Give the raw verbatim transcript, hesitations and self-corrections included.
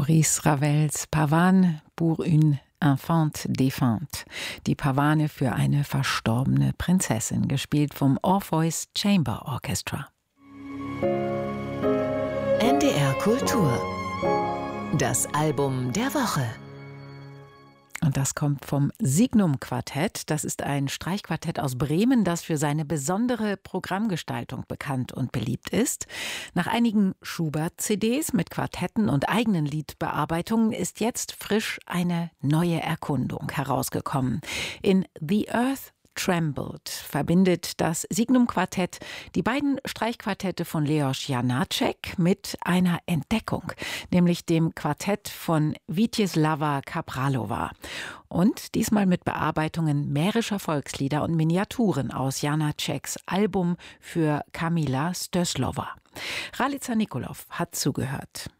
Maurice Ravels Pavane pour une enfant défunte. Die Pavane für eine verstorbene Prinzessin, gespielt vom Orpheus Chamber Orchestra. N D R Kultur. Das Album der Woche. Und das kommt vom Signum-Quartett. Das ist ein Streichquartett aus Bremen, das für seine besondere Programmgestaltung bekannt und beliebt ist. Nach einigen Schubert-C Ds mit Quartetten und eigenen Liedbearbeitungen ist jetzt frisch eine neue Erkundung herausgekommen. In The Earth Trembled verbindet das Signum-Quartett die beiden Streichquartette von Leos Janáček mit einer Entdeckung, nämlich dem Quartett von Vítězslava Kapralova. Und diesmal mit Bearbeitungen mährischer Volkslieder und Miniaturen aus Janáčeks Album für Kamila Stöslova. Ralica Nikolov hat zugehört.